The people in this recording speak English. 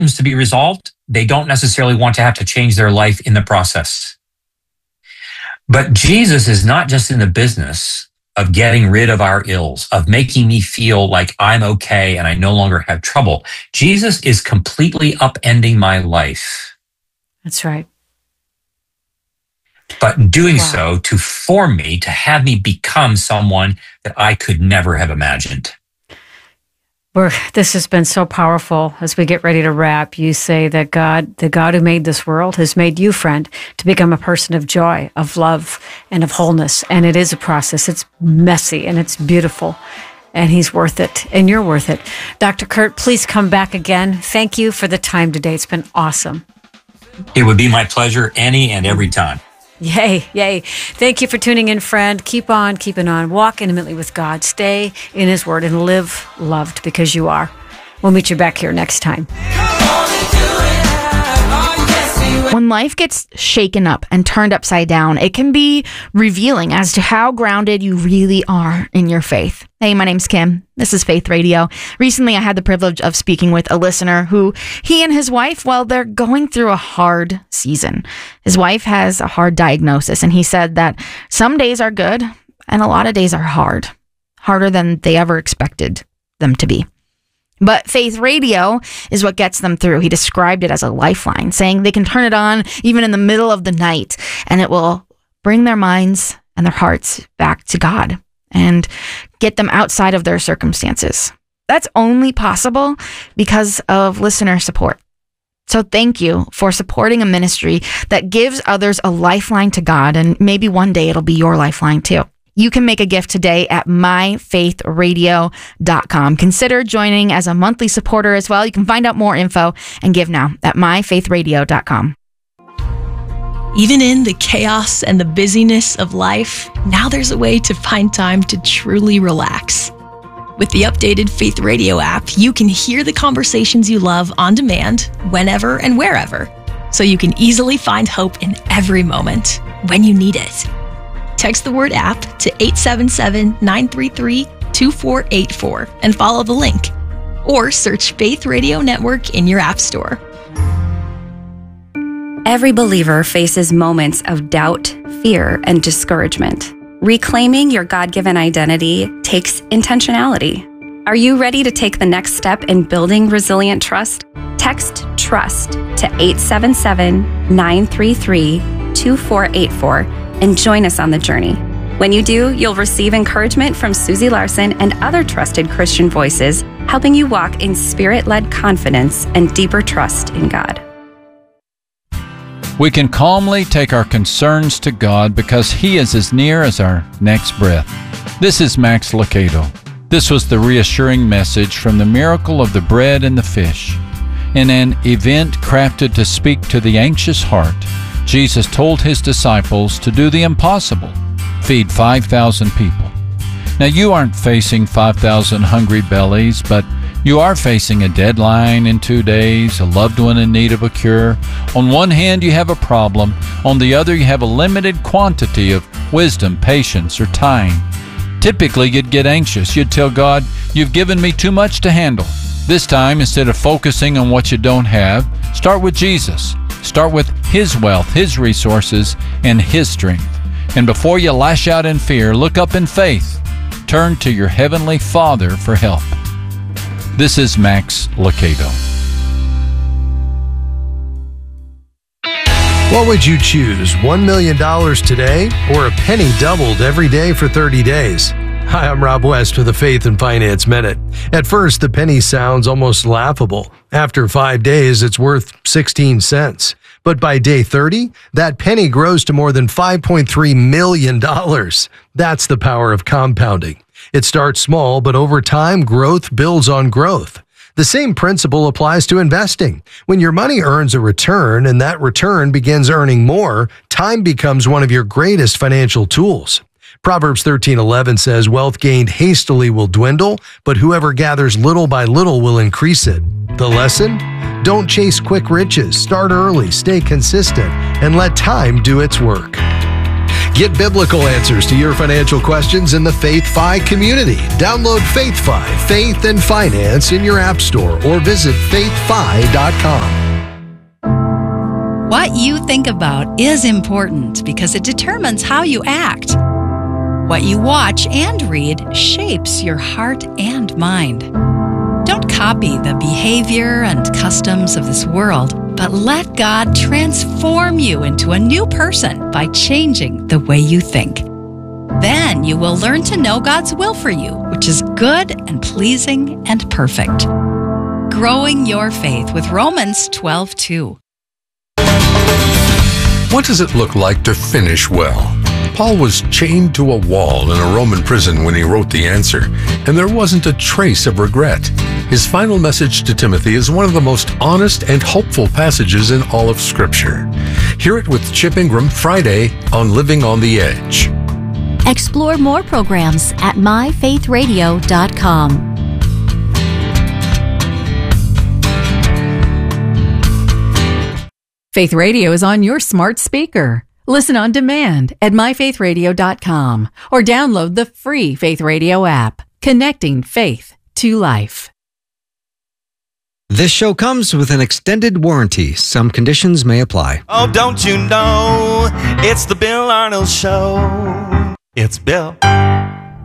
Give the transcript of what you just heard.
to be resolved, they don't necessarily want to have to change their life in the process. But Jesus is not just in the business of getting rid of our ills, of making me feel like I'm okay and I no longer have trouble. Jesus is completely upending my life. That's right. But doing so to form me, to have me become someone that I could never have imagined. This has been so powerful. As we get ready to wrap, you say that God, the God who made this world, has made you, friend, to become a person of joy, of love, and of wholeness. And it is a process. It's messy and it's beautiful. And he's worth it. And you're worth it. Dr. Kurt, please come back again. Thank you for the time today. It's been awesome. It would be my pleasure any and every time. Yay, yay. Thank you for tuning in, friend. Keep on keeping on. Walk intimately with God. Stay in his word and live loved because you are. We'll meet you back here next time. When life gets shaken up and turned upside down, it can be revealing as to how grounded you really are in your faith. Hey, my name's Kim. This is Faith Radio. Recently, I had the privilege of speaking with a listener who, he and his wife, well, they're going through a hard season. His wife has a hard diagnosis, and he said that some days are good and a lot of days are hard, harder than they ever expected them to be. But Faith Radio is what gets them through. He described it as a lifeline, saying they can turn it on even in the middle of the night, and it will bring their minds and their hearts back to God and get them outside of their circumstances. That's only possible because of listener support. So thank you for supporting a ministry that gives others a lifeline to God, and maybe one day it'll be your lifeline too. You can make a gift today at myfaithradio.com. Consider joining as a monthly supporter as well. You can find out more info and give now at myfaithradio.com. Even in the chaos and the busyness of life, now there's a way to find time to truly relax. With the updated Faith Radio app, you can hear the conversations you love on demand, whenever and wherever, so you can easily find hope in every moment when you need it. Text the word app to 877-933-2484 and follow the link. Or search Faith Radio Network in your app store. Every believer faces moments of doubt, fear, and discouragement. Reclaiming your God-given identity takes intentionality. Are you ready to take the next step in building resilient trust? Text TRUST to 877-933-2484 and join us on the journey. When you do, you'll receive encouragement from Susie Larson and other trusted Christian voices, helping you walk in spirit-led confidence and deeper trust in God. We can calmly take our concerns to God because He is as near as our next breath. This is Max Lucado. This was the reassuring message from the miracle of the bread and the fish. In an event crafted to speak to the anxious heart, Jesus told His disciples to do the impossible, feed 5,000 people. Now, you aren't facing 5,000 hungry bellies, but you are facing a deadline in 2 days, a loved one in need of a cure. On one hand, you have a problem. On the other, you have a limited quantity of wisdom, patience, or time. Typically, you'd get anxious. You'd tell God, "You've given me too much to handle." This time, instead of focusing on what you don't have, start with Jesus. Start with His wealth, His resources, and His strength. And before you lash out in fear, look up in faith. Turn to your Heavenly Father for help. This is Max Lucado. What would you choose, $1 million today or a penny doubled every day for 30 days? Hi, I'm Rob West with the Faith and Finance Minute. At first, the penny sounds almost laughable. After 5 days, it's worth 16 cents. But by day 30, that penny grows to more than $5.3 million. That's the power of compounding. It starts small, but over time, growth builds on growth. The same principle applies to investing. When your money earns a return and that return begins earning more, time becomes one of your greatest financial tools. Proverbs 13:11 says, "Wealth gained hastily will dwindle, but whoever gathers little by little will increase it." The lesson? Don't chase quick riches. Start early, stay consistent, and let time do its work. Get biblical answers to your financial questions in the FaithFi community. Download FaithFi, Faith and Finance in your app store or visit faithfi.com. What you think about is important because it determines how you act. What you watch and read shapes your heart and mind. Don't copy the behavior and customs of this world, but let God transform you into a new person by changing the way you think. Then you will learn to know God's will for you, which is good and pleasing and perfect. Growing your faith with Romans 12:2. What does it look like to finish well? Paul was chained to a wall in a Roman prison when he wrote the answer, and there wasn't a trace of regret. His final message to Timothy is one of the most honest and hopeful passages in all of Scripture. Hear it with Chip Ingram Friday on Living on the Edge. Explore more programs at myfaithradio.com. Faith Radio is on your smart speaker. Listen on demand at myfaithradio.com or download the free Faith Radio app, connecting faith to life. This show comes with an extended warranty. Some conditions may apply. Oh, don't you know? It's the Bill Arnold Show. It's Bill